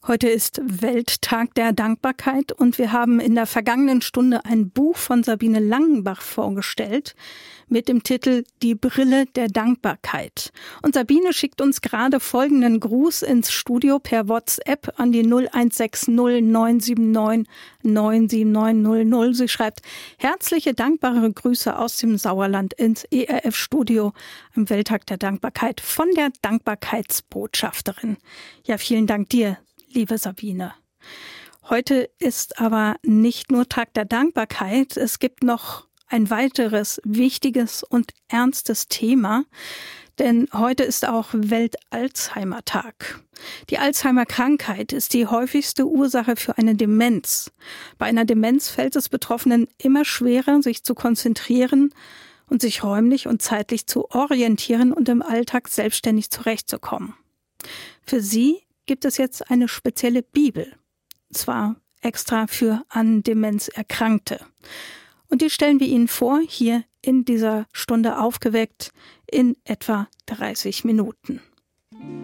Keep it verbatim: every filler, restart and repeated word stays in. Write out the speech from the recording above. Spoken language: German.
Heute ist Welttag der Dankbarkeit und wir haben in der vergangenen Stunde ein Buch von Sabine Langenbach vorgestellt mit dem Titel Die Brille der Dankbarkeit. Und Sabine schickt uns gerade folgenden Gruß ins Studio per WhatsApp an die null eins sechs null neun sieben neun neun sieben neun null null. Sie schreibt: Herzliche, dankbare Grüße aus dem Sauerland ins E R F-Studio am Welttag der Dankbarkeit von der Dankbarkeitsbotschafterin. Ja, vielen Dank dir, liebe Sabine. Heute ist aber nicht nur Tag der Dankbarkeit, es gibt noch ein weiteres wichtiges und ernstes Thema, denn heute ist auch Welt-Alzheimer-Tag. Die Alzheimer-Krankheit ist die häufigste Ursache für eine Demenz. Bei einer Demenz fällt es Betroffenen immer schwerer, sich zu konzentrieren und sich räumlich und zeitlich zu orientieren und im Alltag selbstständig zurechtzukommen. Für sie gibt es jetzt eine spezielle Bibel, zwar extra für an Demenz Erkrankte. Und die stellen wir Ihnen vor, hier in dieser Stunde aufgeweckt, in etwa dreißig Minuten.